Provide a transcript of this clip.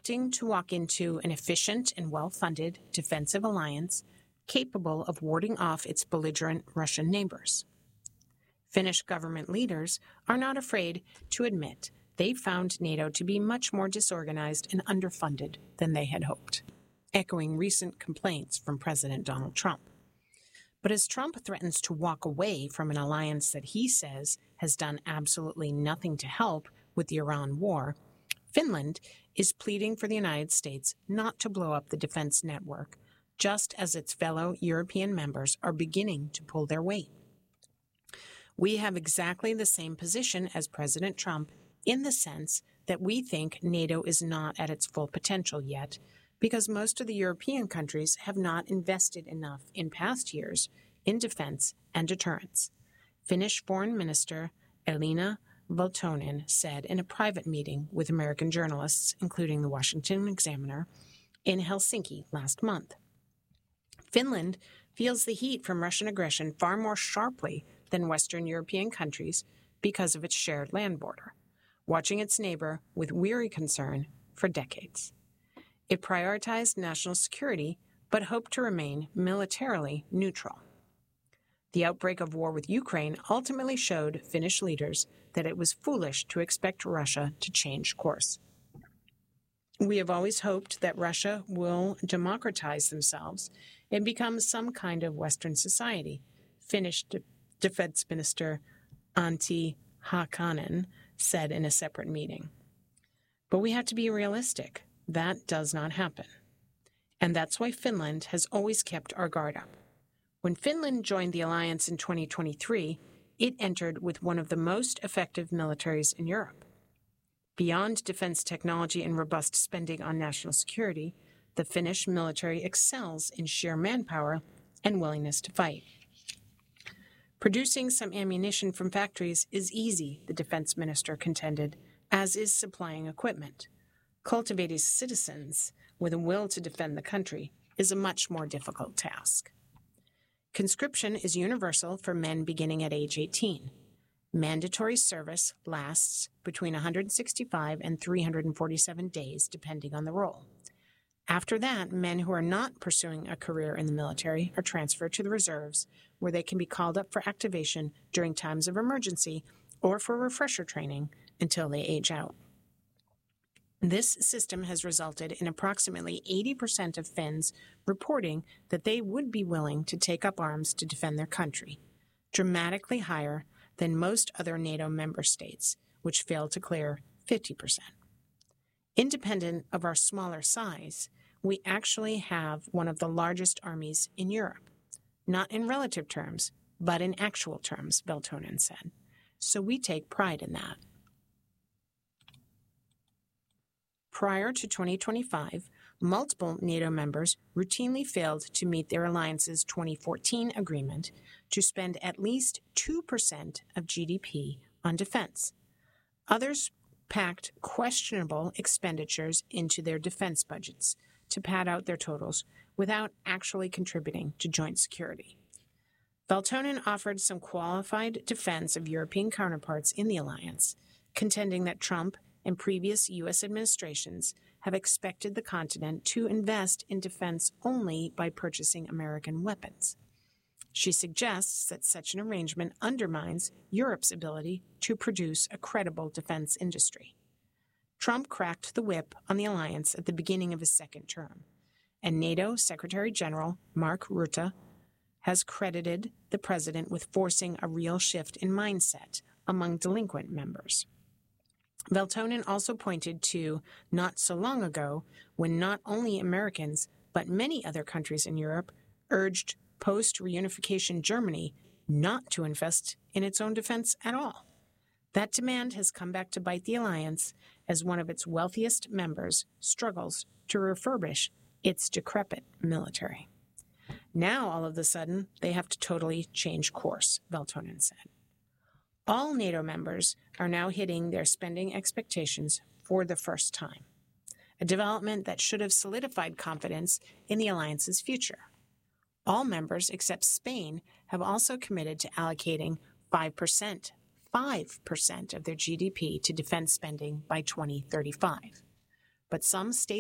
opting to walk into an efficient and well-funded defensive alliance capable of warding off its belligerent Russian neighbors. Finnish government leaders are not afraid to admit they found NATO to be much more disorganized and underfunded than they had hoped, echoing recent complaints from President Donald Trump. But as Trump threatens to walk away from an alliance that he says has done absolutely nothing to help with the Iran war, Finland is pleading for the United States not to blow up the defense network, just as its fellow European members are beginning to pull their weight. We have exactly the same position as President Trump in the sense that we think NATO is not at its full potential yet, because most of the European countries have not invested enough in past years in defense and deterrence. Finnish Foreign Minister Elina Valtonen said in a private meeting with American journalists, including the Washington Examiner, in Helsinki last month. Finland feels the heat from Russian aggression far more sharply than Western European countries because of its shared land border, watching its neighbor with weary concern for decades. It prioritized national security, but hoped to remain militarily neutral. The outbreak of war with Ukraine ultimately showed Finnish leaders that it was foolish to expect Russia to change course. We have always hoped that Russia will democratize themselves and become some kind of Western society, Finnish Defense Minister Antti Haakanen said in a separate meeting. But we have to be realistic. That does not happen. And that's why Finland has always kept our guard up. When Finland joined the alliance in 2023, it entered with one of the most effective militaries in Europe. Beyond defense technology and robust spending on national security, the Finnish military excels in sheer manpower and willingness to fight. Producing some ammunition from factories is easy, the defense minister contended, as is supplying equipment. Cultivating citizens with a will to defend the country is a much more difficult task. Conscription is universal for men beginning at age 18. Mandatory service lasts between 165 and 347 days, depending on the role. After that, men who are not pursuing a career in the military are transferred to the reserves, where they can be called up for activation during times of emergency or for refresher training until they age out. This system has resulted in approximately 80% of Finns reporting that they would be willing to take up arms to defend their country, dramatically higher than most other NATO member states, which failed to clear 50%. Independent of our smaller size, we actually have one of the largest armies in Europe, not in relative terms, but in actual terms, Valtonen said. So we take pride in that. Prior to 2025, multiple NATO members routinely failed to meet their alliance's 2014 agreement to spend at least 2% of GDP on defense. Others packed questionable expenditures into their defense budgets to pad out their totals without actually contributing to joint security. Valtonen offered some qualified defense of European counterparts in the alliance, contending that Trump and previous U.S. administrations have expected the continent to invest in defense only by purchasing American weapons. She suggests that such an arrangement undermines Europe's ability to produce a credible defense industry. Trump cracked the whip on the alliance at the beginning of his second term, and NATO Secretary General Mark Rutte has credited the president with forcing a real shift in mindset among delinquent members. Valtonen also pointed to not so long ago when not only Americans, but many other countries in Europe urged post-reunification Germany not to invest in its own defense at all. That demand has come back to bite the alliance as one of its wealthiest members struggles to refurbish its decrepit military. Now, all of a sudden, they have to totally change course, Valtonen said. All NATO members are now hitting their spending expectations for the first time, a development that should have solidified confidence in the alliance's future. All members except Spain have also committed to allocating 5% of their GDP to defense spending by 2035. But some states